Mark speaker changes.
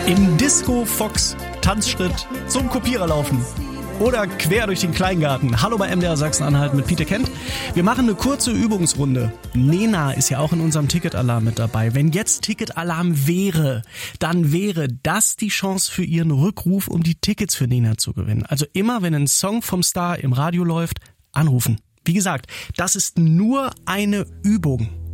Speaker 1: Im Disco Fox Tanzschritt zum Kopierer laufen. Oder quer durch den Kleingarten. Hallo bei MDR Sachsen-Anhalt mit Peter Kent. Wir machen eine kurze Übungsrunde. Nena ist ja auch in unserem Ticketalarm mit dabei. Wenn jetzt Ticketalarm wäre, dann wäre das die Chance für Ihren Rückruf, um die Tickets für Nena zu gewinnen. Also immer, wenn ein Song vom Star im Radio läuft, anrufen. Wie gesagt, das ist nur eine Übung.